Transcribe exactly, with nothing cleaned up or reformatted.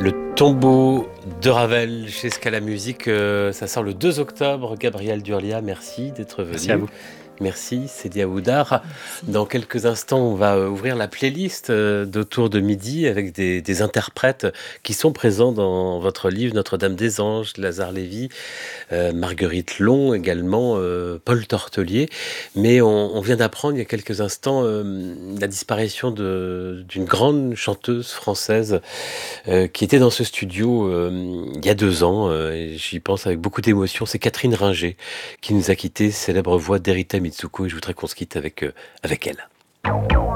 Le tombeau de Ravel chez Scala Musique, euh, ça sort le deux octobre. Gabriel Durlia, merci d'être Merci à venu. vous. Merci, Cédia Oudard. Merci. Dans quelques instants, on va euh, ouvrir la playlist euh, d'Autour de midi avec des, des interprètes qui sont présents dans votre livre Notre-Dame des Anges, Lazare Lévy, euh, Marguerite Long également, euh, Paul Tortelier. Mais on, on vient d'apprendre il y a quelques instants euh, la disparition de- d'une grande chanteuse française euh, qui était dans ce studio euh, il y a deux ans. Euh, et j'y pense avec beaucoup d'émotion. C'est Catherine Ringer qui nous a quittés, célèbre voix d'Erita Mitsuko. Et je voudrais qu'on se quitte avec, euh, avec elle.